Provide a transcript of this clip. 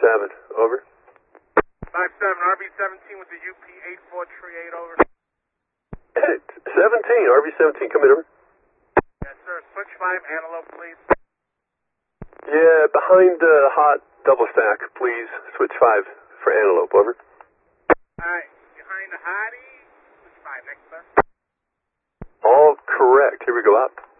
5-7, over. 5-7, RV-17 with the UP-8438, over. 17, RV-17, come in, over. Yes, sir. Switch 5, Antelope, please. Yeah, behind hot double stack, please. Switch 5 for Antelope, over. Alright, behind the Hottie. Switch 5, next, sir. All correct. Here we go up.